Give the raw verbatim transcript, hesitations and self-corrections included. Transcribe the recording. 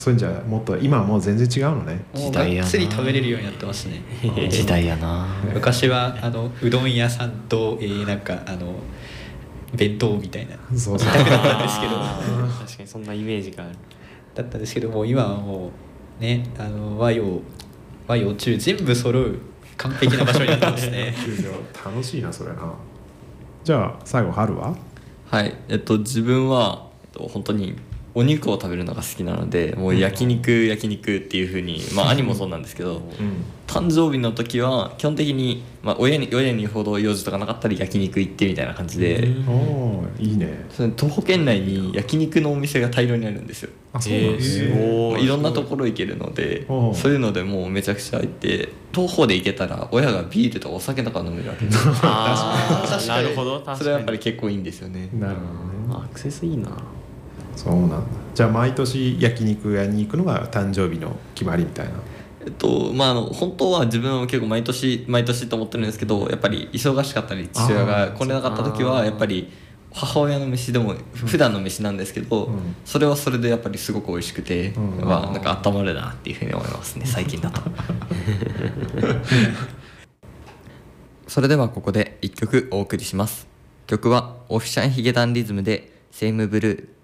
そういうんじゃもっと今はもう全然違うのね。 もうがっつり食べれるようになってますね。 時代やな。 昔はあのうどん屋さんと、えー、なんかあの弁当みたいなそうそう二択だったんですけど確かにそんなイメージがある。 だったんですけども、今はもうね、あの和洋和洋中全部揃う完璧な場所になってますね。 楽しいなそれな。じゃあ最後春は？ はい、えっと自分は、えっと、本当にお肉を食べるのが好きなので、もう焼肉、うん、焼肉っていう風に、まあ兄もそうなんですけど、うん、誕生日の時は基本的に、まあ、親に親にほど用事とかなかったら焼肉行ってみたいな感じで、 おいいね。 その徒歩圏内に焼肉のお店が大量にあるんですよ。 あ、そうなんですね。 えー、いろんなところ行けるので、そういうのでもうめちゃくちゃ行って、徒歩で行けたら親がビールとかお酒とか飲めるわけです。 あ確かになるほど。確かにそれはやっぱり結構いいんですよね。 なるほどね。 アクセスいいな。 そうなんだ。じゃあ毎年焼肉屋に行くのが誕生日の決まりみたいな。 えっとまあ、あの本当は自分は結構毎年毎年と思ってるんですけど、やっぱり忙しかったり父親が来れなかった時はやっぱり母親の飯でも普段の飯なんですけど、うん、それはそれでやっぱりすごく美味しくて、うん、まあ、なんか温まるなっていうふうに思いますね最近だと。それではここでいっきょくお送りします。曲はオフィシャンヒゲダンリズムでセイムブルー。